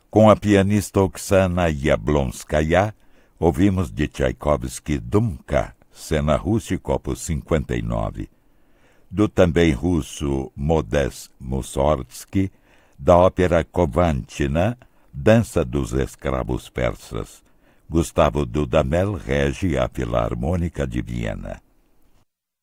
Com a pianista Oksana Yablonskaya, ouvimos de Tchaikovsky Dumka, Cena Rústica, opus 59. Do também russo Modest Mussorgsky, da ópera Kovantina, Dança dos Escravos Persas. Gustavo Dudamel rege a Filarmônica de Viena.